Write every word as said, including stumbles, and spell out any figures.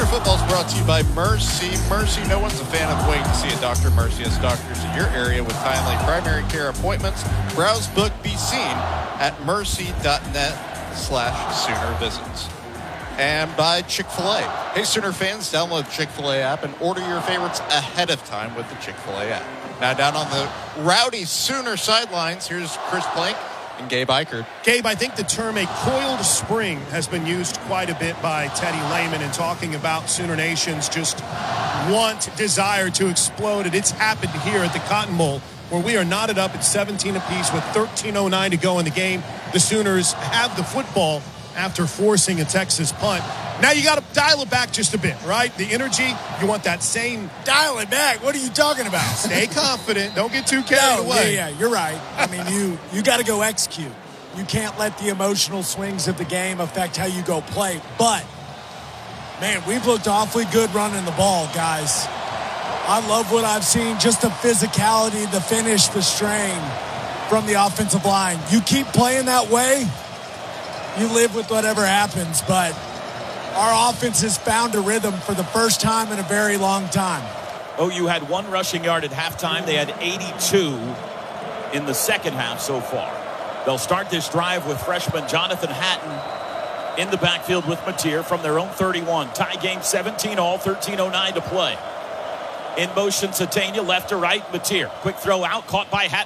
Football is brought to you by Mercy. Mercy, no one's a fan of waiting to see a doctor. Mercy has doctors in your area with timely primary care appointments. Browse, book, be seen at mercy.net slash Sooner visits. And by Chick-fil-A. Hey, Sooner fans, download the Chick-fil-A app and order your favorites ahead of time with the Chick-fil-A app. Now down on the rowdy Sooner sidelines, here's Chris Plank and Gabe Eichert. Gabe, I think the term a coiled spring has been used quite a bit by Teddy Lehman in talking about Sooner Nation's just want, desire to explode. And it's happened here at the Cotton Bowl, where we are knotted up at seventeen apiece with thirteen oh nine to go in the game. The Sooners have the football after forcing a Texas punt. Now you got to dial it back just a bit, right? The energy, you want that same... Dial it back? What are you talking about? Stay confident. Don't get too carried no, away. Yeah, yeah, you're right. I mean, you, you got to go execute. You can't let the emotional swings of the game affect how you go play. But, man, we've looked awfully good running the ball, guys. I love what I've seen, just the physicality, the finish, the strain from the offensive line. You keep playing that way, you live with whatever happens, but our offense has found a rhythm for the first time in a very long time. O U had one rushing yard at halftime. They had eighty-two in the second half so far. They'll start this drive with freshman Jonathan Hatton in the backfield with Mateer from their own thirty-one. Tie game seventeen all, thirteen oh nine to play. In motion, Satania, left to right, Mateer. Quick throw out, caught by Hatton.